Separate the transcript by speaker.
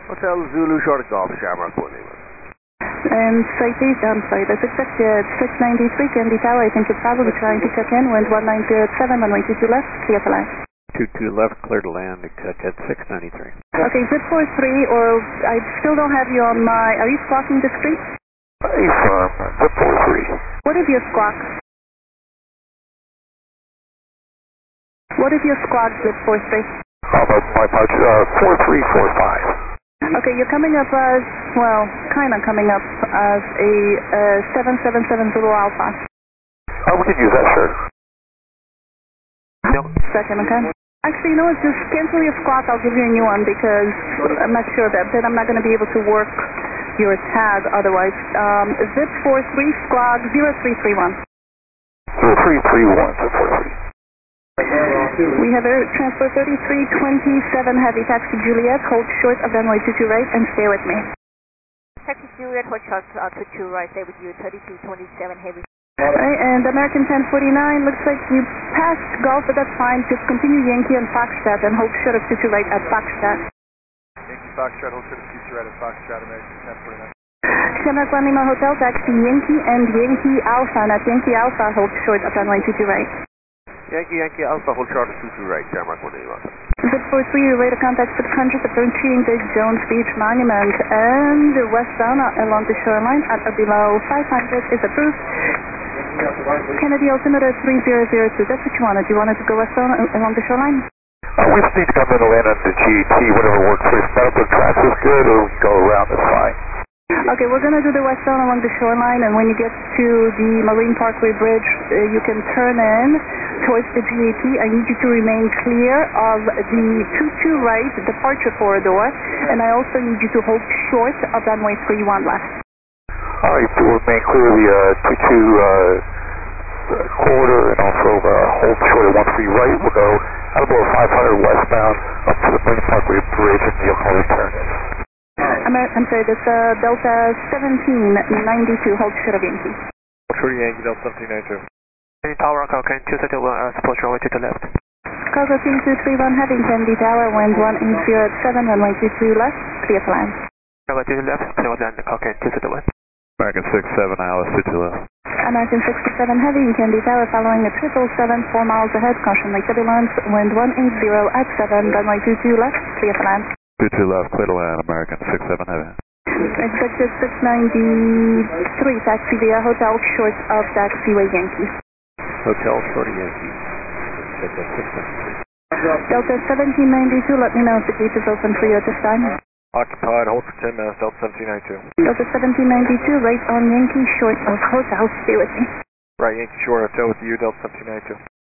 Speaker 1: Hotel Zulu Short Golf, Shamrock 1.
Speaker 2: And site is on site. That's accepted. 693 Kennedy Tower. I think you're probably trying to check in. Wind 1907, runway 22 left. Clear to land.
Speaker 3: 22 left, clear to land. Check at 693.
Speaker 2: Okay, zip 43, or I still don't have you on my. Are you squawking discreet?
Speaker 4: Hey, firm. Zip 43.
Speaker 2: What is your squawk? What is your squawk, zip 43?
Speaker 4: My pouch, 4345.
Speaker 2: Okay, you're coming up as, well, kind of coming up as a 777 Zulu Alpha.
Speaker 4: We could use that, sure.
Speaker 2: Second, okay? Actually, you know what, just cancel your squawk, I'll give you a new one because I'm not sure that I'm not going to be able to work your tag otherwise. Zip 43 squawk 0331.
Speaker 4: 0331, zip 43.
Speaker 2: We have Air Transport 3327 Heavy Taxi Juliet, hold short of runway 22 right and stay with me.
Speaker 5: Taxi Juliet, hold short 22 right, stay with you, 3227 Heavy.
Speaker 2: Alright, and American 1049, looks like you passed Golf, but that's fine. Just continue Yankee and Foxtrot and hold short of 22 right at Foxtrot.
Speaker 6: Yankee Foxtrot, hold short of 22 right at Foxtrot, American 1049.
Speaker 2: Shamrock Lima Hotel, taxi Yankee and Yankee Alpha, and at Yankee Alpha, hold short of runway 22 right.
Speaker 1: Yankee Alpha, hold short of 22 right, Shamrock 1.
Speaker 2: Zip 43, radar contact 600, approaching the Jones Beach Monument and westbound along the shoreline at or below 500 is approved. Kennedy altimeter 3002, that's what you wanted. You wanted to go westbound along the shoreline?
Speaker 4: We just need to come in and land on the GET, whatever works for you. Medical traffic is good, or we can go around, that's fine.
Speaker 2: Okay, we're going to do the westbound along the shoreline, and when you get to the Marine Parkway Bridge, you can turn in towards the GAT. I need you to remain clear of the 22 right departure corridor, and I also need you to hold short of runway 31 left.
Speaker 4: All right, we'll remain clear of the 22 corridor, and also hold short of 13 right. We'll go out about 500 westbound up to the Marine Parkway Bridge, and you'll call the turn.
Speaker 2: I'm sorry, that's Delta 1792, hold short of Yankee.
Speaker 6: Hold short of Yankee, Delta 1792.
Speaker 7: Tower, Calcan 231, support runway to the left.
Speaker 2: Cargo Team 231, heading Kennedy Tower, wind 180 at 7, runway 22 left, clear to land.
Speaker 7: Runway to the left, clear to land, Calcan 231.
Speaker 3: American 67, ILS 22 left.
Speaker 2: American 67 heavy in Kennedy Tower, following a 777, 4 miles ahead, caution lake turbulence, wind 180 at 7, runway 22 left, clear to land.
Speaker 3: 22 left, clear to land, American 67 heavy.
Speaker 2: Expected 693, taxi via hotel short of taxiway Yankee.
Speaker 3: Hotel short of Yankee. Check at 693.
Speaker 2: Delta 1792, let me know if the gate is open for you at this time.
Speaker 6: Occupied, hold for 10 minutes, Delta 1792.
Speaker 2: Delta 1792, right on Yankee, short of hotel, stay with me.
Speaker 6: Right, Yankee Shore Hotel with you, Delta 1792.